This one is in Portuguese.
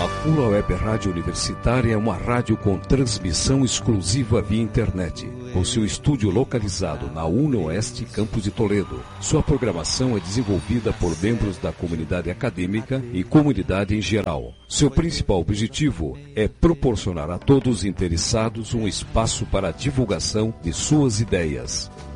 A Pula Web Rádio Universitária é uma rádio com transmissão exclusiva via internet, com seu estúdio localizado na UNOeste, Campus de Toledo. Sua programação é desenvolvida por membros da comunidade acadêmica e comunidade em geral. Seu principal objetivo é proporcionar a todos os interessados um espaço para a divulgação de suas ideias.